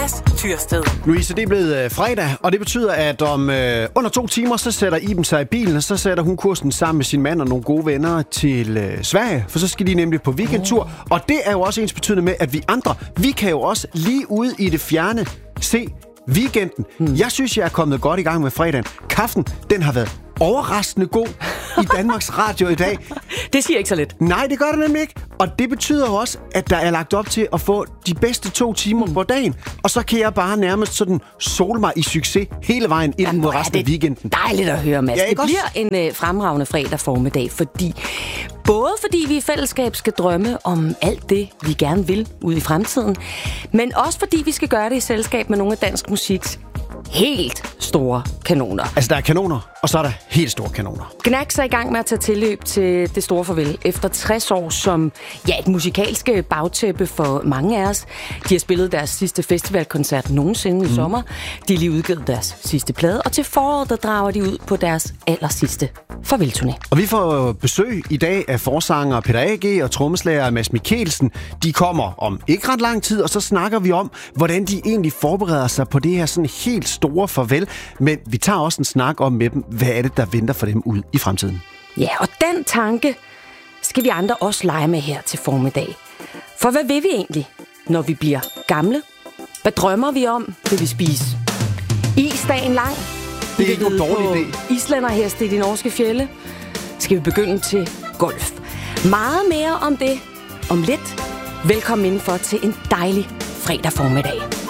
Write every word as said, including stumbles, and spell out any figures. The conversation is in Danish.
Mads Tyrsted. Louise, det er blevet øh, fredag, og det betyder, at om øh, under to timer, så sætter Iben sig i bilen, og så sætter hun kursen sammen med sin mand og nogle gode venner til øh, Sverige, for så skal de nemlig på weekendtur. Oh. Og det er jo også ens betydende med, at vi andre, vi kan jo også lige ude i det fjerne se weekenden. Hmm. Jeg synes, jeg er kommet godt i gang med fredagen. Kaffen, den har været overraskende god i Danmarks Radio i dag. Det siger ikke så lidt. Nej, det gør det nemlig ikke. Og det betyder jo også, at der er lagt op til at få de bedste to timer mm. på dagen. Og så kan jeg bare nærmest sådan sole mig i succes hele vejen ind mod resten af weekenden. Dejligt at høre, Mads. Ja, det bliver også en øh, fremragende fredag formiddag, fordi både fordi vi i fællesskab skal drømme om alt det, vi gerne vil ud i fremtiden, men også fordi vi skal gøre det i selskab med nogle af dansk musiks helt store kanoner. Altså, der er kanoner, og så er der helt store kanoner. Gnags er i gang med at tage tilløb til det store farvel. Efter tres år som ja, et musikalske bagtæppe for mange af os. De har spillet deres sidste festivalkoncert nogensinde mm. i sommer. De har lige udgivet deres sidste plade, og til foråret, der drager de ud på deres aller sidste farvelturné. Og vi får besøg i dag af forsanger Peter A G og trommeslager Mads Mikkelsen. De kommer om ikke ret lang tid, og så snakker vi om, hvordan de egentlig forbereder sig på det her sådan helt store farvel. Men vi tager også en snak om med dem, hvad er det, der venter for dem ud i fremtiden. Ja, og den tanke skal vi andre også lege med her til formiddag. For hvad vil vi egentlig, når vi bliver gamle? Hvad drømmer vi om? Vil vi spise isdagen lang? Det er ikke nogen dårlig idé. Islænderheste i de norske fjelde? Skal vi begynde til golf? Meget mere om det om lidt. Velkommen indenfor til en dejlig fredag formiddag.